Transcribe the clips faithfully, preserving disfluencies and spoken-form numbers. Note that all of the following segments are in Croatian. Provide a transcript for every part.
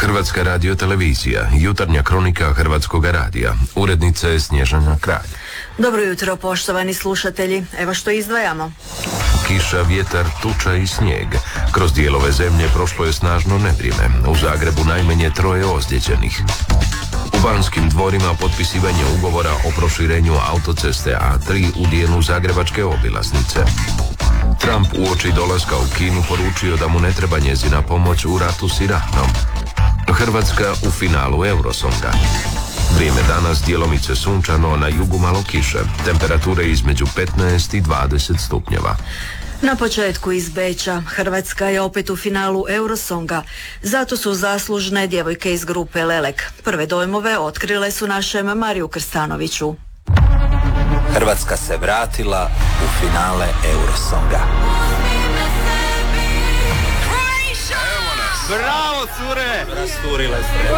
Hrvatska radiotelevizija, jutarnja kronika Hrvatskog radija. Urednica je Snježana Kralj. Dobro jutro, poštovani slušatelji. Evo što izdvajamo. Kiša, vjetar, tuča i snijeg. Kroz dijelove zemlje prošlo je snažno nevrijeme. U Zagrebu najmanje troje ozlijeđenih. U Banskim dvorima potpisivanje ugovora o proširenju autoceste A tri u dijelu zagrebačke obilaznice. Trump uoči dolaska u Kinu poručio da mu ne treba njezina pomoć u ratu s Iranom. Hrvatska u finalu Eurosonga. Vrijeme danas djelomice sunčano, na jugu malo kiše. Temperature između petnaest i dvadeset stupnjeva. Na početku iz Beča, Hrvatska je opet u finalu Eurosonga. Zato su zaslužne djevojke iz grupe Lelek. Prve dojmove otkrile su našem Mariju Krstanoviću. Hrvatska se vratila u finale Eurosonga. Bravo, cure! Rasturile ste.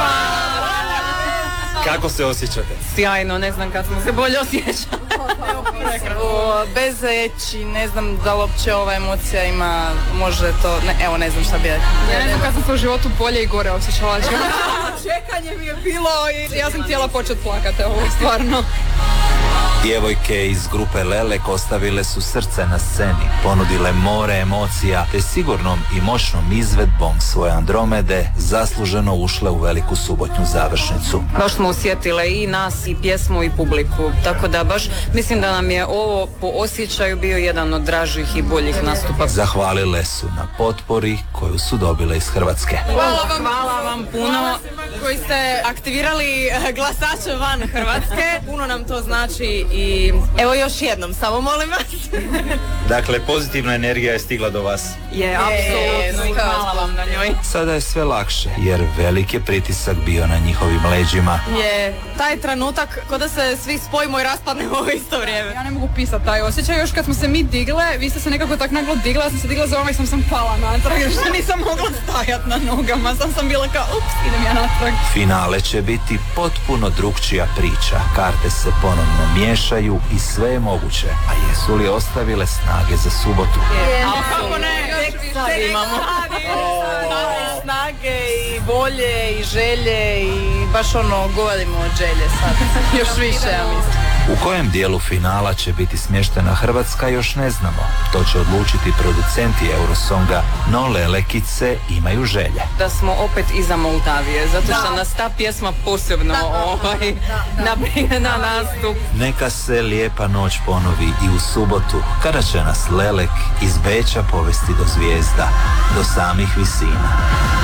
Kako se osjećate? Sjajno, ne znam kad smo se bolje osjećali. Bez riječi, ne znam da li uopće ova emocija ima, može to, ne, evo ne znam šta bi rekao. Ja ne znam kad sam se u životu bolje i gore osjećala. Čekanje mi je bilo i ja sam htjela početi plakati, ovo stvarno. Djevojke iz grupe Lelek ostavile su srce na sceni, ponudile more emocija, te sigurnom i moćnom izvedbom svoje Andromede zasluženo ušle u veliku subotnju završnicu. Baš smo osjetile i nas, i pjesmu, i publiku, tako da baš mislim da nam je ovo po osjećaju bio jedan od dražih i boljih nastupa. Zahvalile su na potpori koju su dobile iz Hrvatske. Hvala vam, hvala vam puno koji ste aktivirali glasače van Hrvatske, puno nam to znači. I evo još jednom, samo molim vas. Dakle, pozitivna energija je stigla do vas. Je, apsolutno, i hvala vam na njoj. Sada je sve lakše, jer velik je pritisak bio na njihovim leđima. Je, taj trenutak ko da se svi spojimo i raspadnemo u isto vrijeme. Ja ne mogu pisati taj osjećaj, još kad smo se mi digle, vi ste se nekako tak naglo digla, ja sam se digla za vama i sam sam pala natrag, što nisam mogla stajati na nogama, sam sam bila kao, ups, idem ja natrag. Finale će biti potpuno drukčija priča, karte se ponovno miješaju i sve je moguće, a jesu li ostavile snage za subotu? Je, ali kako ne, sad imamo snage i volje i želje i baš ono govorimo od želje sad, još više ja mislim. U kojem dijelu finala će biti smještena Hrvatska još ne znamo. To će odlučiti producenti Eurosonga, no Lelekice imaju želje. Da smo opet iza Moldavije, zato što nas ta pjesma posebno ovaj, nabrine na nastup. Neka se lijepa noć ponovi i u subotu, kada će nas Lelek iz Beča povesti do zvijezda, do samih visina.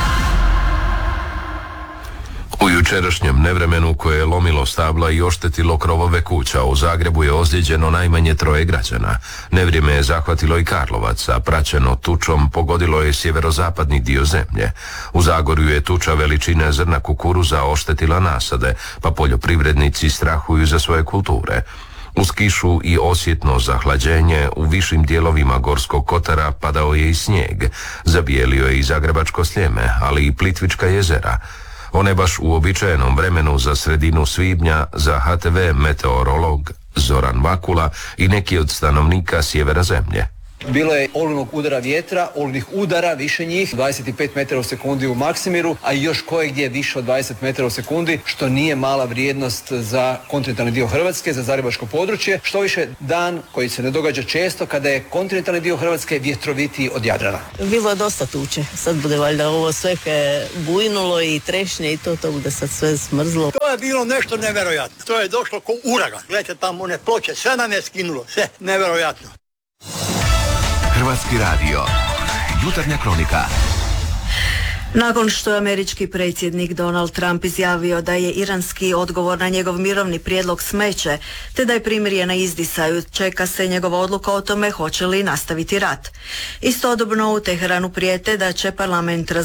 U jučerašnjem nevremenu koje je lomilo stabla i oštetilo krovove kuća, u Zagrebu je ozlijeđeno najmanje troje građana. Nevrijeme je zahvatilo i Karlovac, a praćeno tučom pogodilo je sjeverozapadni dio zemlje. U Zagorju je tuča veličine zrna kukuruza oštetila nasade, pa poljoprivrednici strahuju za svoje kulture. Uz kišu i osjetno zahlađenje u višim dijelovima Gorskog kotara padao je i snijeg. Zabijelio je i Zagrebačko Sljeme, ali i Plitvička jezera. One baš u uobičajenom vremenu za sredinu svibnja za H T V meteorolog Zoran Vakula i neki od stanovnika sjevera zemlje. Bilo je olujnog udara vjetra, olujnih udara, više njih, dvadeset pet metara u sekundi u Maksimiru, a i još kojegdje više od dvadeset metara u sekundi, što nije mala vrijednost za kontinentalni dio Hrvatske, za zagrebačko područje. Što više, dan koji se ne događa često kada je kontinentalni dio Hrvatske vjetrovitiji od Jadrana. Bilo je dosta tuče, sad bude valjda ovo sve je bujnulo i trešnje i to, to bude sad sve smrzlo. To je bilo nešto nevjerojatno, to je došlo ko uragan. Gledajte tamo one ploče, sve nam je skinulo, sve nevjerojatno. Hrvatski radio, jutarnja kronika. Nakon što je američki predsjednik Donald Trump izjavio da je iranski odgovor na njegov mirovni prijedlog smeće, te da je primirje na izdisaju, čeka se njegova odluka o tome hoće li nastaviti rat. Istodobno u Teheranu prijete da će parlament razgovarati